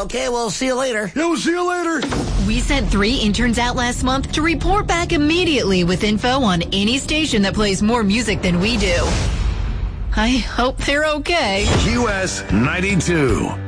Okay, we'll see you later. Yeah, we'll see you later. We sent 3 interns out last month to report back immediately with info on any station that plays more music than we do. I hope they're okay. QS 92.